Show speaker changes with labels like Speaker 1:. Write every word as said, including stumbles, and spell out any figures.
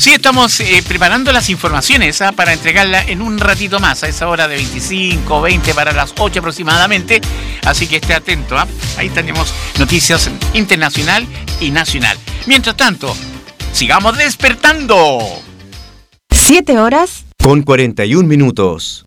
Speaker 1: Sí, estamos eh, preparando las informaciones ¿ah? para entregarla en un ratito más, a esa hora de veinticinco, veinte para las ocho aproximadamente. Así que esté atento. ¿ah? Ahí tenemos noticias internacional y nacional. Mientras tanto, sigamos despertando.
Speaker 2: Siete horas
Speaker 3: con cuarenta y un minutos.